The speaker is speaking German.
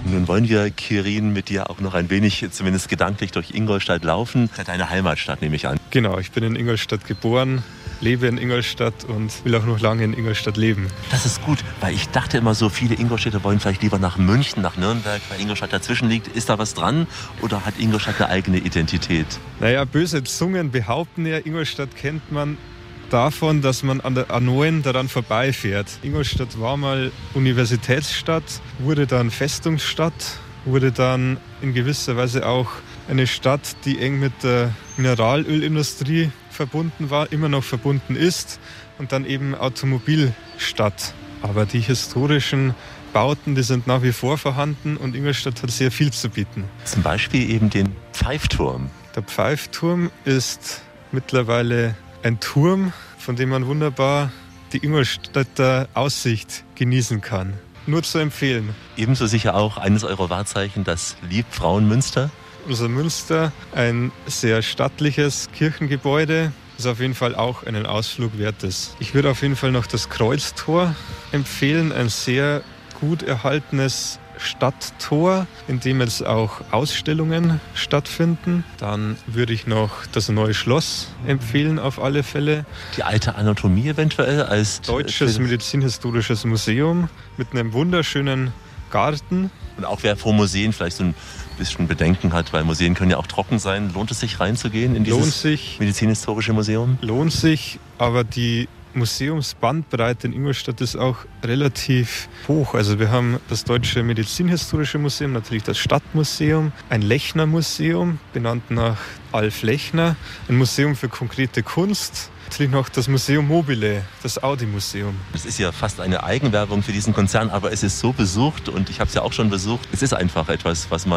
Nun wollen wir, Quirin, mit dir auch noch ein wenig, zumindest gedanklich, durch Ingolstadt laufen. Das ist deine Heimatstadt, nehme ich an. Genau, ich bin in Ingolstadt geboren, lebe in Ingolstadt und will auch noch lange in Ingolstadt leben. Das ist gut, weil ich dachte immer so, viele Ingolstädter wollen vielleicht lieber nach München, nach Nürnberg, weil Ingolstadt dazwischen liegt. Ist da was dran oder hat Ingolstadt eine eigene Identität? Naja, böse Zungen behaupten ja, Ingolstadt kennt man davon, dass man an der A9 daran vorbeifährt. Ingolstadt war mal Universitätsstadt, wurde dann Festungsstadt, wurde dann in gewisser Weise auch eine Stadt, die eng mit der Mineralölindustrie verbunden war, immer noch verbunden ist und dann eben Automobilstadt. Aber die historischen Bauten, die sind nach wie vor vorhanden und Ingolstadt hat sehr viel zu bieten. Zum Beispiel eben den Pfeifturm. Der Pfeifturm ist mittlerweile ein Turm, von dem man wunderbar die Ingolstädter Aussicht genießen kann. Nur zu empfehlen. Ebenso sicher auch eines eurer Wahrzeichen, das Liebfrauenmünster. Unser Münster, ein sehr stattliches Kirchengebäude, das auf jeden Fall auch einen Ausflug wert ist. Ich würde auf jeden Fall noch das Kreuztor empfehlen, ein sehr gut erhaltenes Stadttor, in dem jetzt auch Ausstellungen stattfinden. Dann würde ich noch das Neue Schloss empfehlen auf alle Fälle. Die alte Anatomie eventuell als Deutsches Medizinhistorisches Museum mit einem wunderschönen Garten. Und auch wer vor Museen vielleicht so ein bisschen Bedenken hat, weil Museen können ja auch trocken sein, lohnt es sich reinzugehen in dieses Medizinhistorische Museum? Lohnt sich, aber die Museumsbandbreite in Ingolstadt ist auch relativ hoch. Also wir haben das Deutsche Medizinhistorische Museum, natürlich das Stadtmuseum, ein Lechner-Museum, benannt nach Alf Lechner, ein Museum für konkrete Kunst, natürlich noch das Museum Mobile, das Audi-Museum. Das ist ja fast eine Eigenwerbung für diesen Konzern, aber es ist so besucht und ich habe es ja auch schon besucht. Es ist einfach etwas, was man